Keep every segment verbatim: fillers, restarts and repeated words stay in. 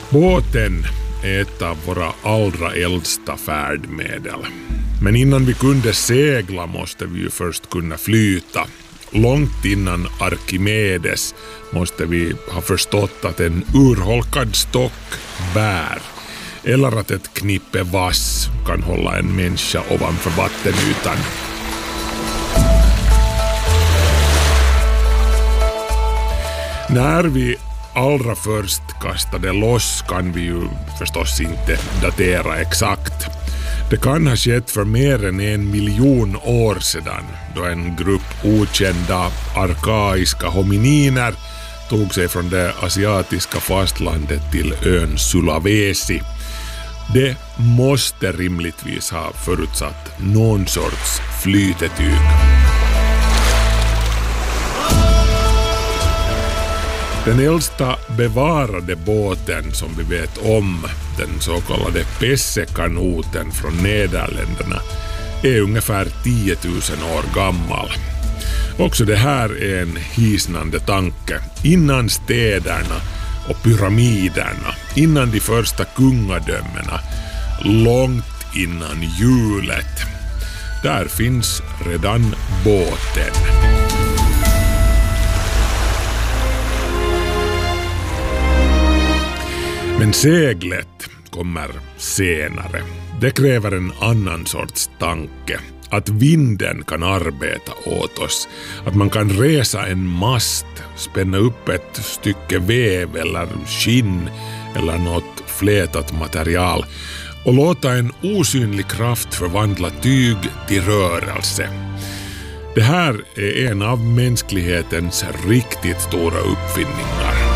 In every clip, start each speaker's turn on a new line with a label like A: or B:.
A: Båten är ett av våra allra äldsta färdmedel. Men innan vi kunde segla måste vi ju först kunna flyta. Långt innan Arkimedes måste vi ha förstått att en urholkad stock bär eller att ett knippe vass kan hålla en människa ovanför vattenytan. När vi allra först kastade loss kan vi ju förstås inte datera exakt. Det kan ha skett för mer än en miljon år sedan då en grupp okända arkaiska homininer tog sig från det asiatiska fastlandet till ön Sulawesi. Det måste rimligtvis ha förutsatt någon sorts flytetyg. Den äldsta bevarade båten som vi vet om, den så kallade Pessekanoten från Nederländerna, är ungefär tio tusen år gammal. Också det här är en hisnande tanke. Innan städerna och pyramiderna, innan de första kungadömena, långt innan hjulet, där finns redan båten. Men seglet kommer senare. Det kräver en annan sorts tanke. Att vinden kan arbeta åt oss. Att man kan resa en mast, spänna upp ett stycke väv eller skinn eller något flätat material och låta en osynlig kraft förvandla tyg till rörelse. Det här är en av mänsklighetens riktigt stora uppfinningar.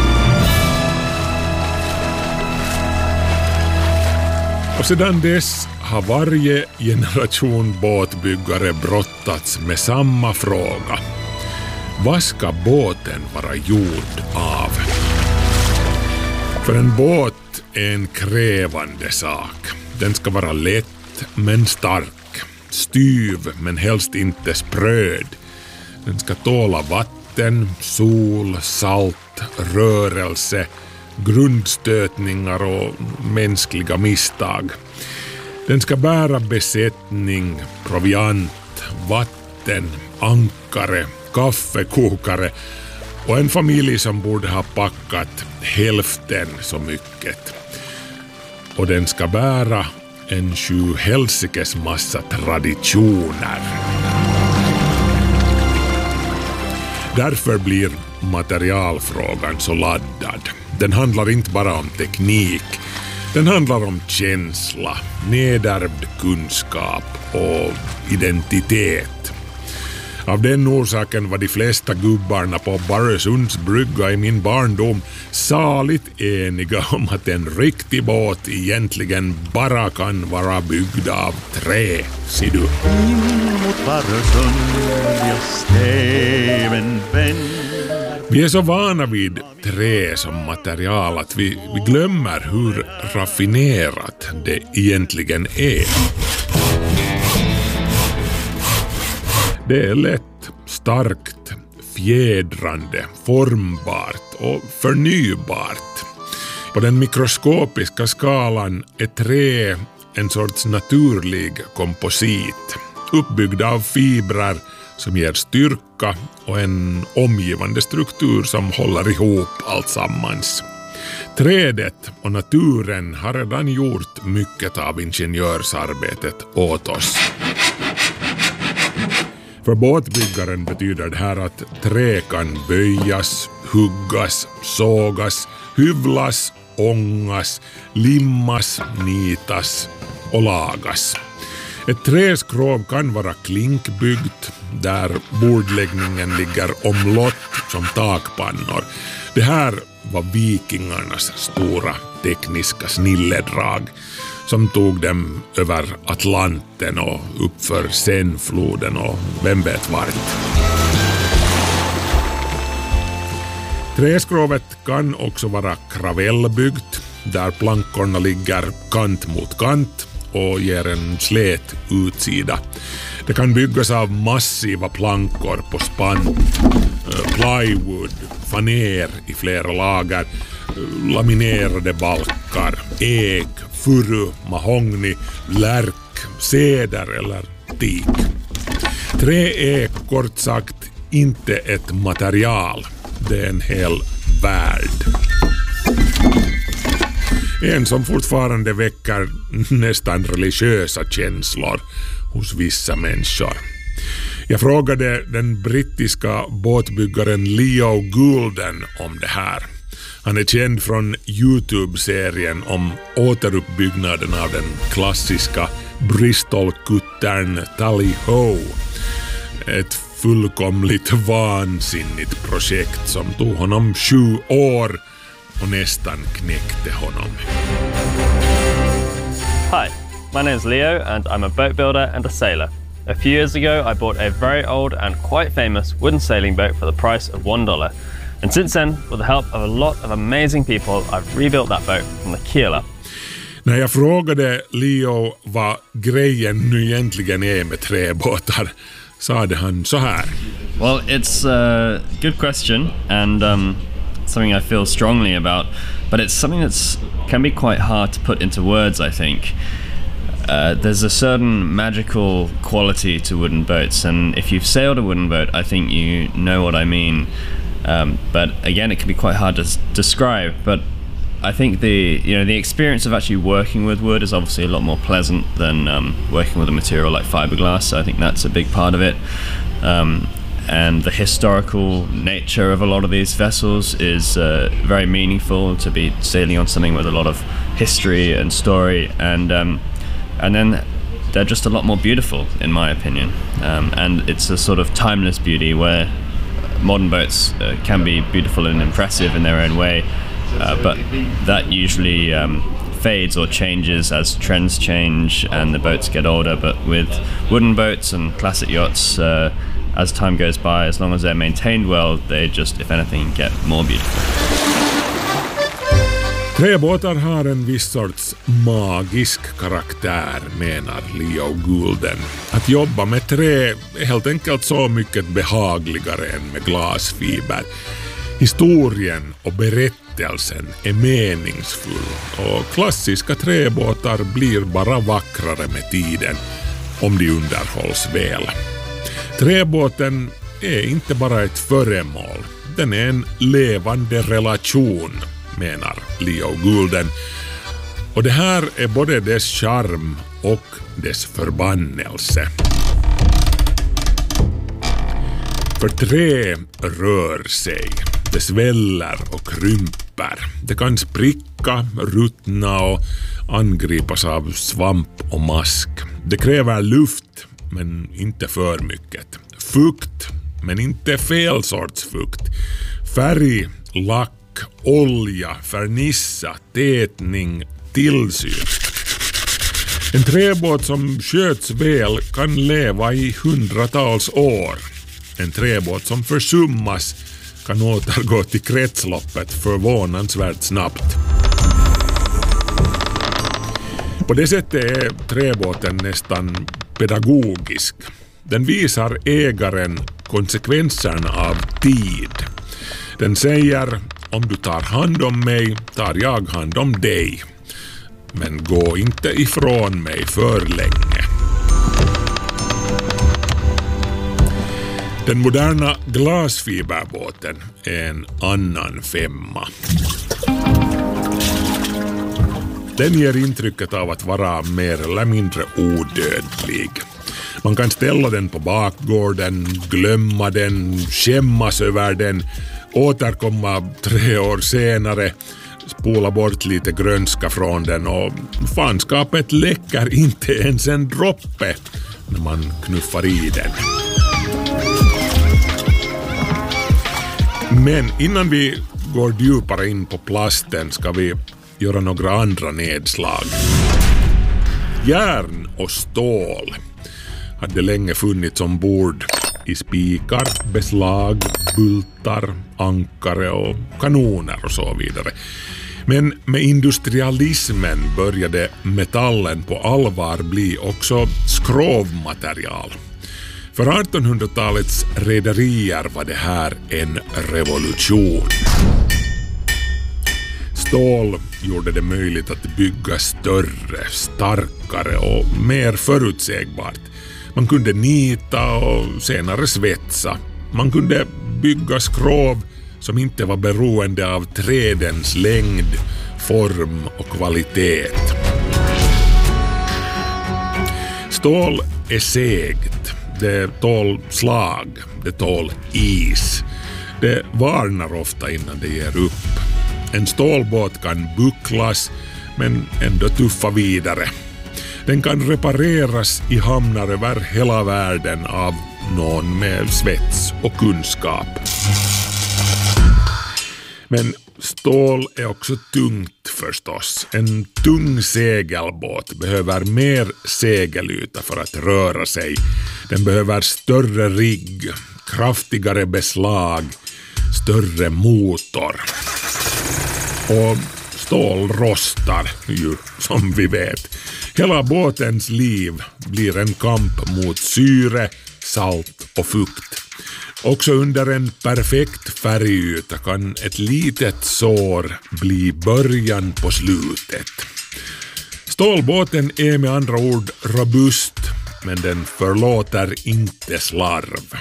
A: Och sedan dess har varje generation båtbyggare brottats med samma fråga. Vad ska båten vara gjord av? För en båt är en krävande sak. Den ska vara lätt men stark, styv men helst inte spröd. Den ska tåla vatten, sol, salt, rörelse, grundstötningar och mänskliga misstag. Den ska bära besättning, proviant, vatten, ankare, kaffekokare och en familj som borde ha packat hälften så mycket. Och den ska bära en sju helsikes massa traditioner. Därför blir materialfrågan så laddad. Den handlar inte bara om teknik. Den handlar om känsla, nedärvd kunskap och identitet. Av den orsaken var de flesta gubbarna på Barösunds brygga i min barndom saligt eniga om att en riktig båt egentligen bara kan vara byggd av trä, ser du.
B: In mot Barösund, jag stäven vänd.
A: Vi är så vana vid trä som material att vi, vi glömmer hur raffinerat det egentligen är. Det är lätt, starkt, fjädrande, formbart och förnybart. På den mikroskopiska skalan är trä en sorts naturlig komposit, uppbyggd av fibrer som ger styrka och en omgivande struktur som håller ihop allt sammans. Trädet och naturen har redan gjort mycket av ingenjörsarbetet åt oss. För båtbyggaren betyder det här att trä kan böjas, huggas, sågas, hyvlas, ångas, limmas, nitas och lagas. Ett träskrov kan vara klinkbyggt där bordläggningen ligger omlott som takpannor. Det här var vikingarnas stora tekniska snilledrag som tog dem över Atlanten och uppför Senfloden och vem vet vart. Träskrovet kan också vara kravellbyggt där plankorna ligger kant mot kant och ger en slät utsida. Det kan byggas av massiva plankor på spann, plywood, faner i flera lager laminerade balkar, ek, furu, mahogny, lärk, ceder eller teak. Trä är kort sagt inte ett material, det är en hel värld. En som fortfarande väcker nästan religiösa känslor hos vissa människor. Jag frågade den brittiska båtbyggaren Leo Goulden om det här. Han är känd från YouTube-serien om återuppbyggnaden av den klassiska Bristol-kuttern Tally-Ho. Ett fullkomligt vansinnigt projekt som tog honom sju år och nästan knäckte honom.
C: Hi, my name is Leo and I'm a boat builder and a sailor. A few years ago I bought a very old and quite famous wooden sailing boat for the price of one dollar. And since then, with the help of a lot of amazing people, I've rebuilt that boat from the keel up.
A: När jag frågade Leo vad grejen nu egentligen är med träbåtar, sade han så här.
D: Well, it's a good question and um, something I feel strongly about, but it's something that's can be quite hard to put into words, I think. Uh, there's a certain magical quality to wooden boats, and if you've sailed a wooden boat, I think you know what I mean. Um, but again, it can be quite hard to s- describe. But I think the you know the experience of actually working with wood is obviously a lot more pleasant than um, working with a material like fiberglass. So I think that's a big part of it. Um, and the historical nature of a lot of these vessels is uh, very meaningful, to be sailing on something with a lot of history and story, and um, and then they're just a lot more beautiful, in my opinion. Um, and it's a sort of timeless beauty where modern boats uh, can be beautiful and impressive in their own way, uh, but that usually um, fades or changes as trends change and the boats get older. But with wooden boats and classic yachts, uh, as time goes by, as long as they're maintained well, they just, if anything, get more beautiful.
A: Träbåtar har en viss sorts magisk karaktär, menar Leo Goulden. Att jobba med trä är helt enkelt så mycket behagligare än med glasfiber. Historien och berättelsen är meningsfull och klassiska träbåtar blir bara vackrare med tiden om de underhålls väl. Träbåten är inte bara ett föremål, den är en levande relation, menar Leo Goulden. Och det här är både dess charm och dess förbannelse. För trä rör sig, det sväller och krymper. Det kan spricka, ruttna och angripas av svamp och mask. Det kräver luft, men inte för mycket. Fukt, men inte fel sorts fukt. Färg, lack, olja, fernissa, tätning, tillsyn. En träbåt som sköts väl kan leva i hundratals år. En träbåt som försummas kan återgå till kretsloppet förvånansvärt snabbt. På det sättet är träbåten nästan pedagogisk. Den visar ägaren konsekvenserna av tid. Den säger: om du tar hand om mig, tar jag hand om dig. Men gå inte ifrån mig för länge. Den moderna glasfiberbåten är en annan femma. Den ger intrycket av att vara mer eller mindre odödlig. Man kan ställa den på bakgården, glömma den, skämmas över den, återkomma tre år senare, spola bort lite grönska från den och fanskapet läcker inte ens en droppe när man knuffar i den. Men innan vi går djupare in på plasten ska vi göra några andra nedslag. Järn och stål hade länge funnits ombord i spikar, beslag, bultar, ankare och kanoner och så vidare. Men med industrialismen började metallen på allvar bli också skrovmaterial. För artonhundratalets rederier var det här en revolution. Stål gjorde det möjligt att bygga större, starkare och mer förutsägbart. Man kunde nita och senare svetsa. Man kunde bygga skrov som inte var beroende av trädens längd, form och kvalitet. Stål är segt. Det tål slag. Det tål is. Det varnar ofta innan det ger upp. En stålbåt kan bucklas men ändå tuffa vidare. Den kan repareras i hamnar över hela världen av någon med svets och kunskap. Men stål är också tungt förstås. En tung segelbåt behöver mer segelyta för att röra sig. Den behöver större rigg, kraftigare beslag, större motor. Och stål rostar ju, som vi vet. Hela båtens liv blir en kamp mot syre, salt och fukt. Också under en perfekt färgyta kan ett litet sår bli början på slutet. Stålbåten är med andra ord robust, men den förlåter inte slarv.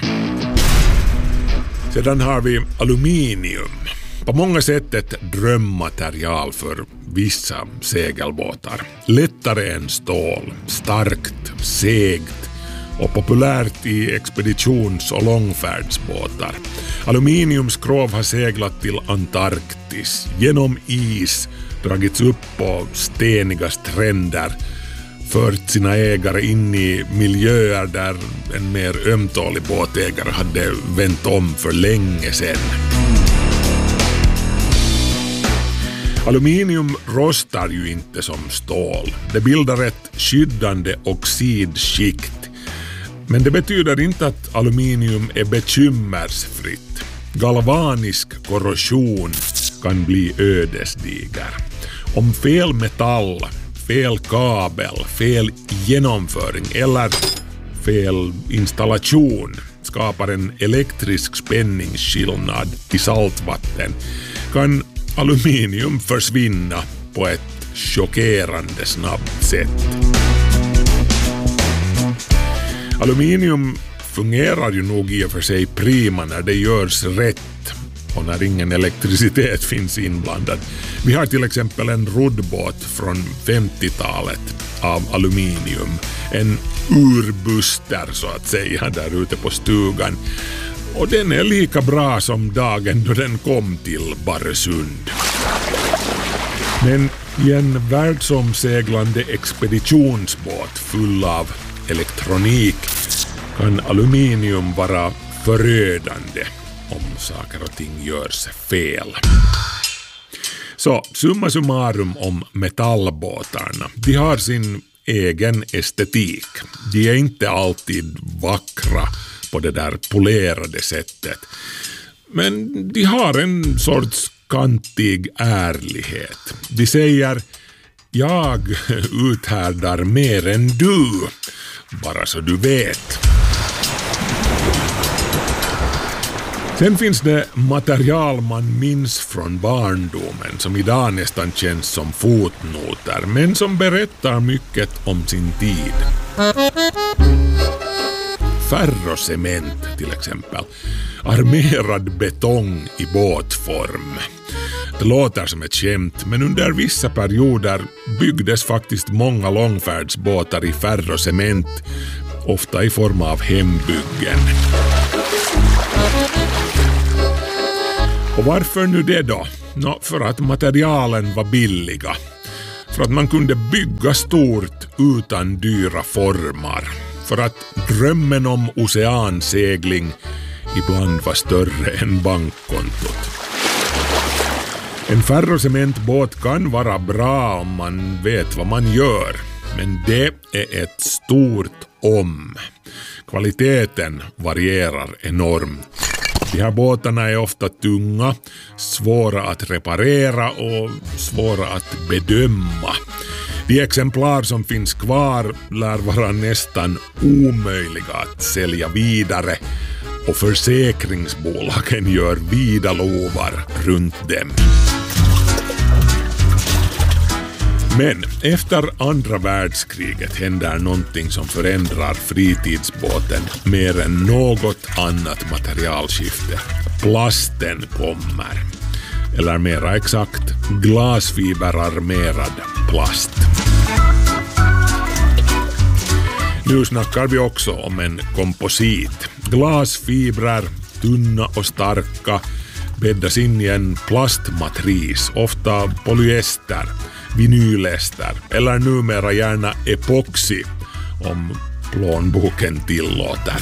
A: Sedan har vi aluminium. På många sätt ett drömmaterial för vissa segelbåtar. Lättare än stål, starkt, segt och populärt i expeditions- och långfärdsbåtar. Aluminiumskrov har seglat till Antarktis, genom is, dragits upp på steniga stränder, fört sina ägare in i miljöer där en mer ömtålig båtägare hade vänt om för länge sedan. Aluminium rostar ju inte som stål. Det bildar ett skyddande oxidskikt. Men det betyder inte att aluminium är bekymmersfritt. Galvanisk korrosion kan bli ödesdiger. Om fel metall, fel kabel, fel genomföring eller fel installation skapar en elektrisk spänningsskillnad i saltvatten kan aluminium försvinna på ett chockerande snabbt sätt. Aluminium fungerar ju nog i och för sig prima när det görs rätt och när ingen elektricitet finns inblandad. Vi har till exempel en roddbåt från femtiotalet av aluminium. En urbuster så att säga där ute på stugan. Och den är lika bra som dagen då den kom till Barösund. Men i en världsomseglande expeditionsbåt full av elektronik kan aluminium vara förödande om saker och ting görs fel. Så summa summarum om metallbåtarna. De har sin egen estetik. De är inte alltid vackra på det där polerade sättet. Men de har en sorts kantig ärlighet. De säger: jag uthärdar mer än du, bara så du vet. Sen finns det material man minns från barndomen som idag nästan känns som fotnoter, men som berättar mycket om sin tid. Ferrocement till exempel. Armerad betong i båtform. Det låter som ett skämt, men under vissa perioder byggdes faktiskt många långfärdsbåtar i ferrocement, ofta i form av hembyggen. Och varför nu det då? Nå, för att materialen var billiga. För att man kunde bygga stort utan dyra formar. För att drömmen om oceansegling ibland var större än bankkontot. En ferrocementbåt kan vara bra om man vet vad man gör, men det är ett stort om. Kvaliteten varierar enormt. De här båtarna är ofta tunga, svåra att reparera och svåra att bedöma. De exemplar som finns kvar lär vara nästan omöjliga att sälja vidare och försäkringsbolagen gör vida lovar runt dem. Men efter andra världskriget händer någonting som förändrar fritidsbåten mer än något annat materialskifte. Plasten kommer. Eller mera exakt, glasfiberarmerad plast. Nu snackar vi också om en komposit. Glasfibrer, tunna och starka, bäddas in i en plastmatris, ofta polyester, vinylester eller numera gärna epoxy om plånboken tillåter.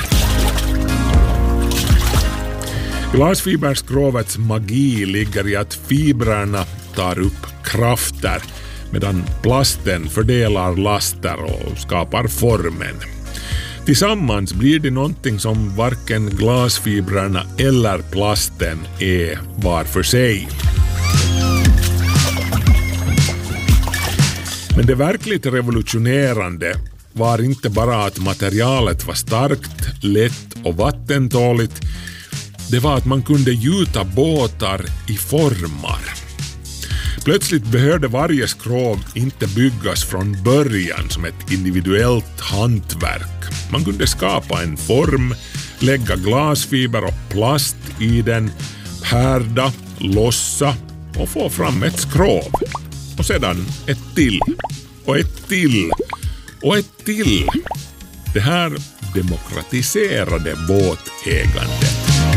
A: Glasfiberskrovets magi ligger i att fibrerna tar upp krafter medan plasten fördelar laster och skapar formen. Tillsammans blir det någonting som varken glasfibrerna eller plasten är var för sig. Men det verkligt revolutionerande var inte bara att materialet var starkt, lätt och vattentåligt. Det var att man kunde gjuta båtar i formar. Plötsligt behövde varje skrov inte byggas från början som ett individuellt hantverk. Man kunde skapa en form, lägga glasfiber och plast i den, härda, lossa och få fram ett skrov. Och sedan ett till, och ett till, och ett till. Det här demokratiserade båtägandet.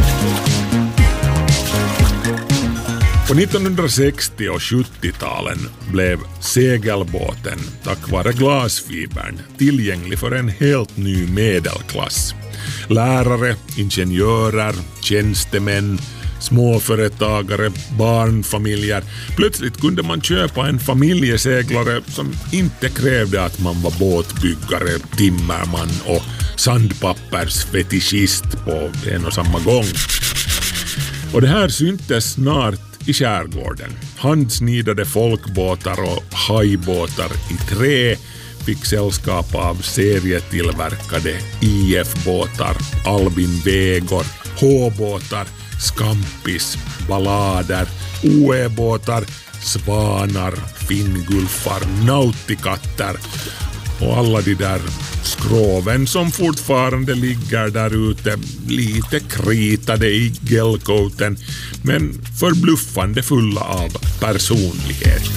A: På nittonhundrasextio- och sjuttio-talen blev segelbåten tack vare glasfibern tillgänglig för en helt ny medelklass. Lärare, ingenjörer, tjänstemän, småföretagare, barnfamiljer. Plötsligt kunde man köpa en familjeseglare som inte krävde att man var båtbyggare, timmerman och sandpappersfetischist på en och samma gång. Och det här syntes snart i skärgården. Handsnidade folkbåtar och hajbåtar i trä fick sällskap av serietillverkade I F-båtar, Albin Vegor, H-båtar, Skampis, Ballader, O E-båtar, Svanar, Finngulfar, Nautikatter och alla de där skroven som fortfarande ligger där ute, lite kritade i gelcoaten men förbluffande fulla av personlighet.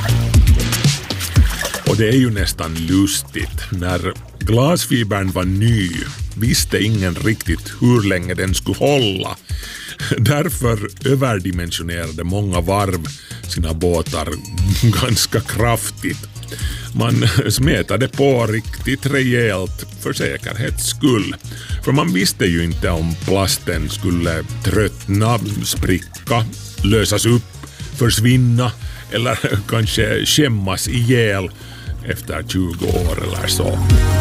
A: Och det är ju nästan lustigt. När glasfibern var ny visste ingen riktigt hur länge den skulle hålla. Därför överdimensionerade många varv sina båtar ganska kraftigt. Man smetade på riktigt rejält för säkerhets skull. För man visste ju inte om plasten skulle tröttna, spricka, lösas upp, försvinna eller kanske skämmas ihjäl efter tjugo år eller så.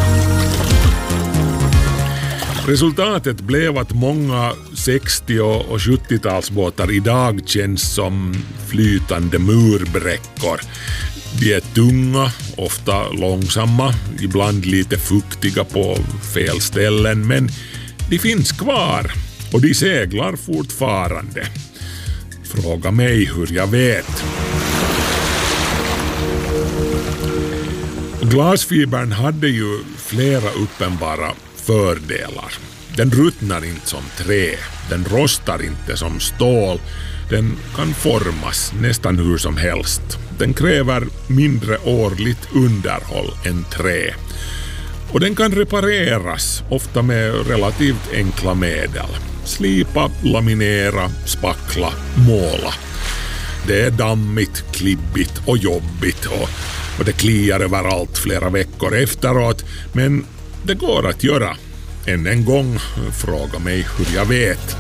A: Resultatet blev att många sextio- och sjuttiotalsbåtar idag känns som flytande murbräckor. De är tunga, ofta långsamma, ibland lite fuktiga på fel ställen, men de finns kvar och de seglar fortfarande. Fråga mig hur jag vet. Glasfibern hade ju flera uppenbara fördelar. Den ruttnar inte som trä, den rostar inte som stål, den kan formas nästan hur som helst. Den kräver mindre årligt underhåll än trä. Och den kan repareras, ofta med relativt enkla medel. Slipa, laminera, spackla, måla. Det är dammigt, klibbigt och jobbigt och, och det kliar överallt flera veckor efteråt, men det går att göra. Än en gång, fråga mig hur jag vet.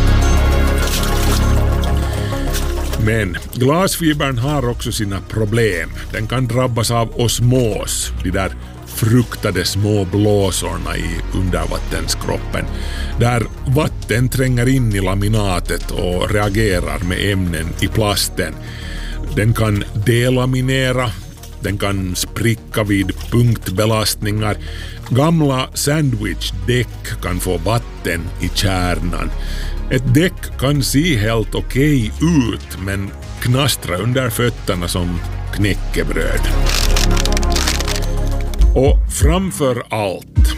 A: Men glasfibern har också sina problem. Den kan drabbas av osmos, de där fruktade små blåsorna i undervattenskroppen, där vatten tränger in i laminatet och reagerar med ämnen i plasten. Den kan delaminera, den kan spricka vid punktbelastningar. Gamla sandwichdäck kan få vatten i kärnan. Ett däck kan se helt okej ut men knastra under fötterna som knäckebröd. Och framför allt,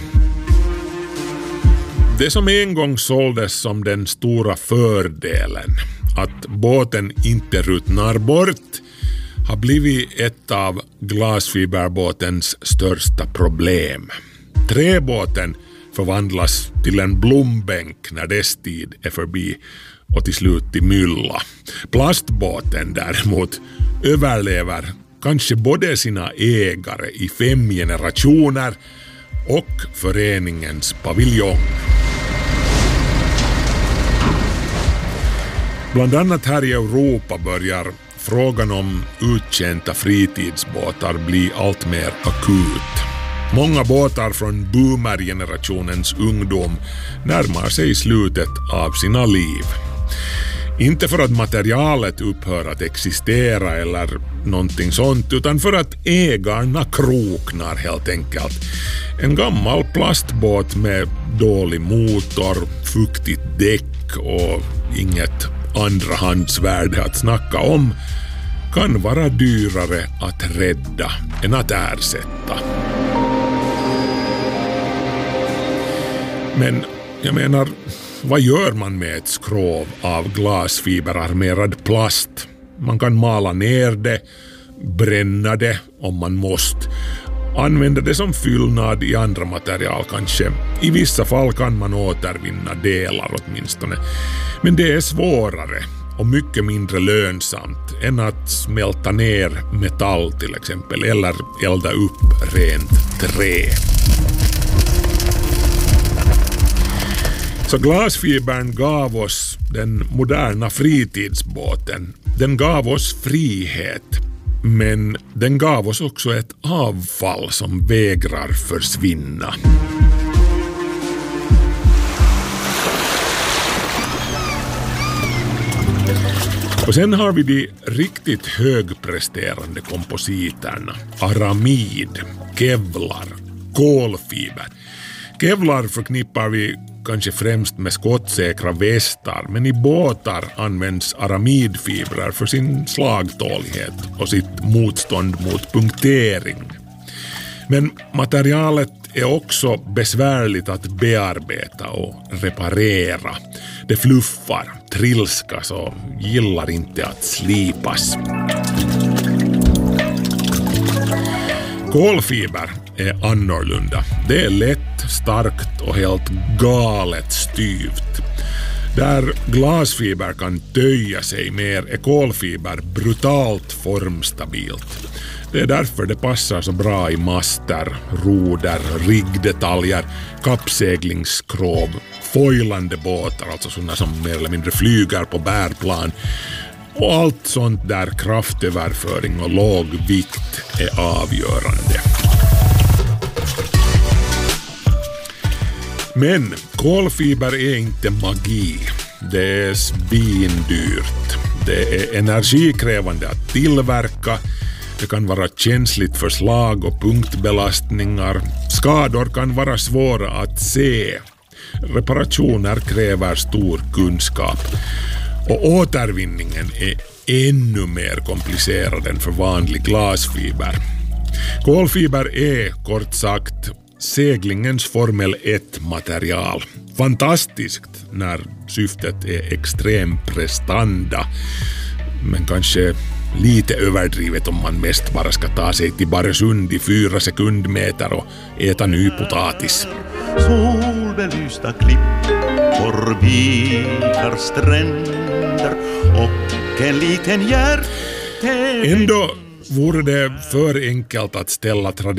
A: det som en gång såldes som den stora fördelen, att båten inte ruttnar bort, har blivit ett av glasfiberbåtens största problem. Träbåten förvandlas till en blombänk när dess tid är förbi och till slut till mylla. Plastbåten däremot överlever kanske både sina ägare i fem generationer och föreningens paviljong. Bland annat här i Europa börjar frågan om uttjänta fritidsbåtar bli allt mer akut. Många båtar från boomer-generationens ungdom närmar sig slutet av sina liv. Inte för att materialet upphör att existera eller någonting sånt, utan för att ägarna kroknar helt enkelt. En gammal plastbåt med dålig motor, fuktigt däck och inget andrahandsvärde att snacka om kan vara dyrare att rädda än att ersätta. Men jag menar, vad gör man med ett skrov av glasfiberarmerad plast? Man kan mala ner det, bränna det om man måste, använda det som fyllnad i andra material kanske. I vissa fall kan man återvinna delar åtminstone. Men det är svårare och mycket mindre lönsamt än att smälta ner metall till exempel eller elda upp rent trä. Så glasfibern gav oss den moderna fritidsbåten. Den gav oss frihet, men den gav oss också ett avfall som vägrar försvinna. Och sen har vi de riktigt högpresterande kompositerna. Aramid, kevlar, kolfiber. Kevlar förknippar vi kanske främst med skottsäkra västar, men i båtar används aramidfibrer för sin slagtålighet och sitt motstånd mot punktering. Men materialet är också besvärligt att bearbeta och reparera. Det fluffar, trilskas och gillar inte att slipas. Kolfiber är annorlunda. Det är lätt, starkt och helt galet styvt. Där glasfiber kan töja sig mer är kolfiber brutalt formstabilt. Det är därför det passar så bra i master, roder, riggdetaljer, kappseglingsskrov, foilande båtar, alltså sådana som mer eller mindre flyger på bärplan, och allt sånt där kraftöverföring och låg vikt är avgörande. Men kolfiber är inte magi. Det är svindyrt. Det är energikrävande att tillverka. Det kan vara känsligt för slag och punktbelastningar. Skador kan vara svåra att se. Reparationer kräver stor kunskap. Och återvinningen är ännu mer komplicerad än för vanlig glasfiber. Kolfiber är, kort sagt, seglingens Formel ett-material. Fantastiskt när syftet är extrem prestanda, men kanske lite överdrivet om man mest bara ska ta sig till Baresund i fyra sekundmeter och äta ny potatis.
B: Solbelysta klippor, vikar, stränder och en liten hjärte.
A: Ändå vore det för enkelt att ställa tradition